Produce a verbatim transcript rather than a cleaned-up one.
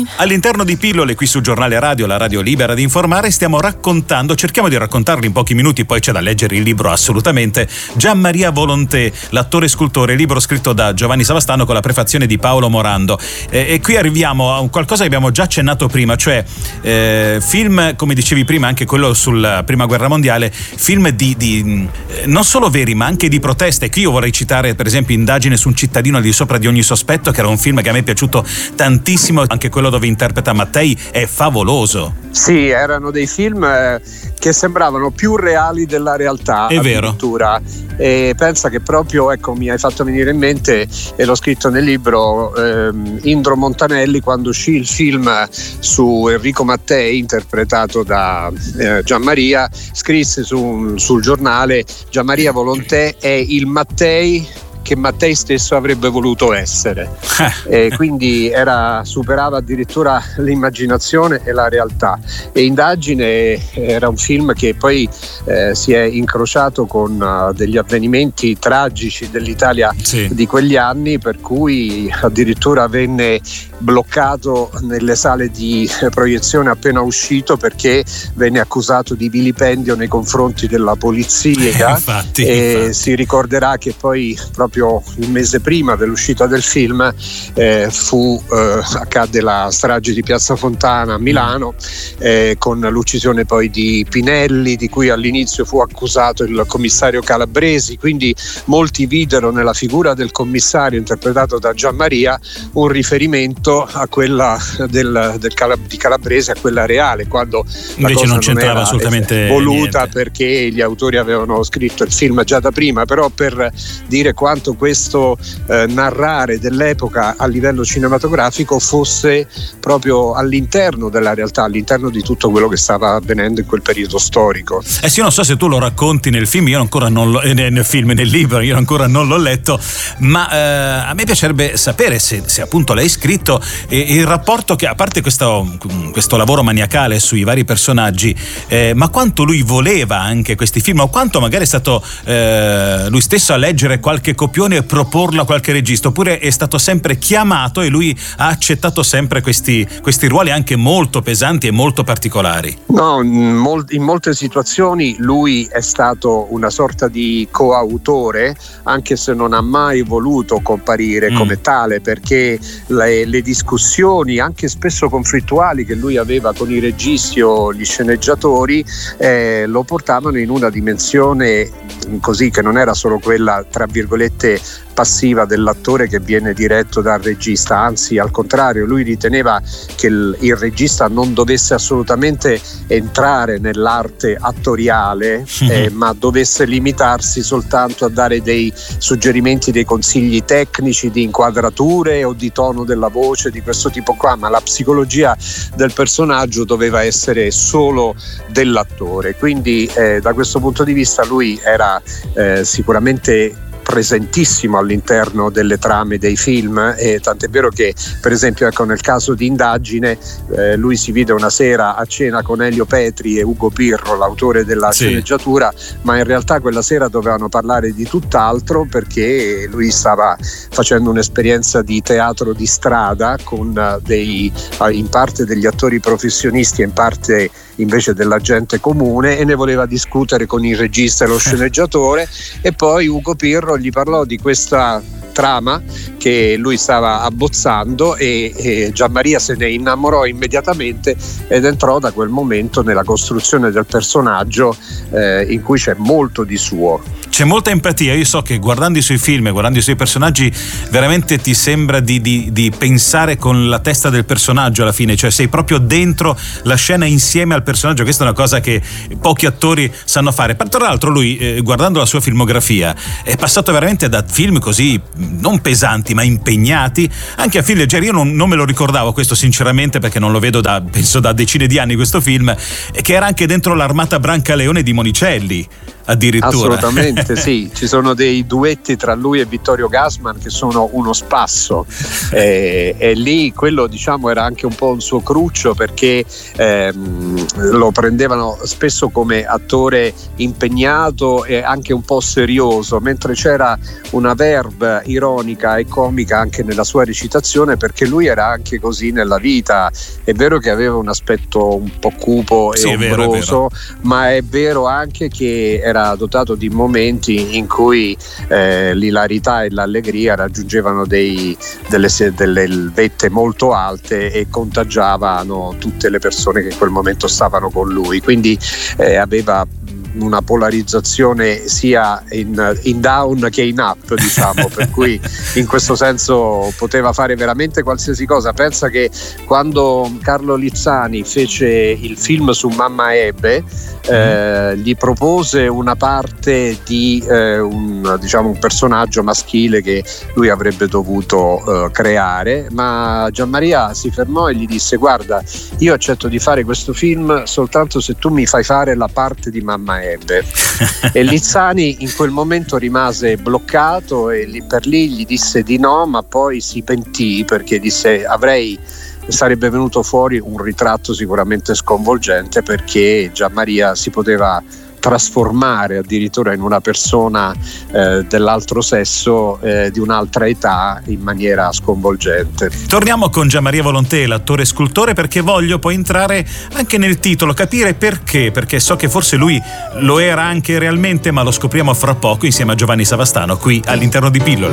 All'interno di Pillole, qui su Giornale Radio, la radio libera di informare, stiamo raccontando, cerchiamo di raccontarlo in pochi minuti, poi c'è da leggere il libro assolutamente, Gianmaria Volonté, l'attore scultore, libro scritto da Giovanni Savastano con la prefazione di Paolo Morando. E, e qui arriviamo a un qualcosa che abbiamo già accennato prima, cioè eh, film, come dicevi prima, anche quello sulla Prima Guerra Mondiale, film di, di non solo veri ma anche di proteste. Qui io vorrei citare per esempio Indagine su un cittadino al di sopra di ogni sospetto, che era un film che a me è piaciuto tantissimo, anche quello dove interpreta Mattei è favoloso. Sì, erano dei film eh, che sembravano più reali della realtà. È vero. Addirittura. E pensa che proprio, ecco, mi hai fatto venire in mente, e l'ho scritto nel libro, ehm, Indro Montanelli, quando uscì il film su Enrico Mattei interpretato da eh, Gianmaria, scrisse su, sul giornale: Gianmaria Volonté è il Mattei che Mattei stesso avrebbe voluto essere. E quindi era, superava addirittura l'immaginazione e la realtà. E Indagine era un film che poi eh, si è incrociato con uh, degli avvenimenti tragici dell'Italia, sì, di quegli anni, per cui addirittura venne bloccato nelle sale di proiezione appena uscito perché venne accusato di vilipendio nei confronti della polizia. infatti, e infatti. Si ricorderà che poi proprio il mese prima dell'uscita del film eh, fu eh, accadde la strage di Piazza Fontana a Milano, eh, con l'uccisione poi di Pinelli, di cui all'inizio fu accusato il commissario Calabresi. Quindi molti videro nella figura del commissario interpretato da Gianmaria un riferimento a quella del, del Calab- di Calabresi, a quella reale, quando la invece cosa non c'entrava non era assolutamente voluta niente, perché gli autori avevano scritto il film già da prima. Però per dire quanto questo eh, narrare dell'epoca a livello cinematografico fosse proprio all'interno della realtà, all'interno di tutto quello che stava avvenendo in quel periodo storico. Eh sì, io non so se tu lo racconti nel film, io ancora non lo, nel film, nel libro, io ancora non l'ho letto, ma eh, a me piacerebbe sapere se, se appunto l'hai scritto, e il rapporto che, a parte questo, questo lavoro maniacale sui vari personaggi, eh, ma quanto lui voleva anche questi film, o quanto magari è stato eh, lui stesso a leggere qualche copione e proporlo a qualche regista, oppure è stato sempre chiamato e lui ha accettato sempre questi, questi ruoli anche molto pesanti e molto particolari? No, in, mol- in molte situazioni lui è stato una sorta di coautore, anche se non ha mai voluto comparire mm. come tale, perché le, le discussioni anche spesso conflittuali che lui aveva con i registi o gli sceneggiatori eh, lo portavano in una dimensione così che non era solo quella tra virgolette passiva dell'attore che viene diretto dal regista, anzi al contrario, lui riteneva che il, il regista non dovesse assolutamente entrare nell'arte attoriale, eh, ma dovesse limitarsi soltanto a dare dei suggerimenti, dei consigli tecnici di inquadrature o di tono della voce, di questo tipo qua, ma la psicologia del personaggio doveva essere solo dell'attore. Quindi eh, da questo punto di vista lui era eh, sicuramente presentissimo all'interno delle trame dei film, e tant'è vero che per esempio ecco nel caso di Indagine eh, lui si vide una sera a cena con Elio Petri e Ugo Pirro, l'autore della sì. sceneggiatura, ma in realtà quella sera dovevano parlare di tutt'altro, perché lui stava facendo un'esperienza di teatro di strada con dei in parte degli attori professionisti e in parte invece della gente comune, e ne voleva discutere con il regista e lo sceneggiatore. E poi Ugo Pirro gli parlò di questa trama che lui stava abbozzando e, e Gianmaria se ne innamorò immediatamente ed entrò da quel momento nella costruzione del personaggio eh, in cui c'è molto di suo. C'è molta empatia, io so che guardando i suoi film, guardando i suoi personaggi, veramente ti sembra di, di, di pensare con la testa del personaggio alla fine, cioè sei proprio dentro la scena insieme al personaggio. Questa è una cosa che pochi attori sanno fare. Tra l'altro lui, eh, guardando la sua filmografia, è passato veramente da film così non pesanti ma impegnati anche a film leggeri. Io non, non me lo ricordavo questo sinceramente, perché non lo vedo da, penso da decine di anni questo film, che era anche dentro l'Armata Brancaleone di Monicelli. addirittura. Assolutamente sì, ci sono dei duetti tra lui e Vittorio Gassman che sono uno spasso, e, e lì quello diciamo era anche un po' un suo cruccio, perché ehm, lo prendevano spesso come attore impegnato e anche un po' serioso, mentre c'era una verve ironica e comica anche nella sua recitazione, perché lui era anche così nella vita. È vero che aveva un aspetto un po' cupo e sì, ombroso, è vero, è vero. ma è vero anche che era dotato di momenti in cui eh, l'ilarità e l'allegria raggiungevano dei, delle, delle vette molto alte e contagiavano tutte le persone che in quel momento stavano con lui, quindi eh, aveva una polarizzazione sia in, in down che in up, diciamo, per cui in questo senso poteva fare veramente qualsiasi cosa. Pensa che quando Carlo Lizzani fece il film su Mamma Ebbe, eh, gli propose una parte di eh, un, diciamo, un personaggio maschile che lui avrebbe dovuto eh, creare, ma Gianmaria si fermò e gli disse: guarda, io accetto di fare questo film soltanto se tu mi fai fare la parte di Mamma Ebbe. E Lizzani in quel momento rimase bloccato e lì per lì gli disse di no, ma poi si pentì, perché disse: avrei sarebbe venuto fuori un ritratto sicuramente sconvolgente, perché Gianmaria si poteva trasformare addirittura in una persona eh, dell'altro sesso, eh, di un'altra età, in maniera sconvolgente. Torniamo con Gianmaria Volonté, l'attore scultore, perché voglio poi entrare anche nel titolo, capire perché, perché so che forse lui lo era anche realmente, ma lo scopriamo fra poco insieme a Giovanni Savastano qui all'interno di Pillole.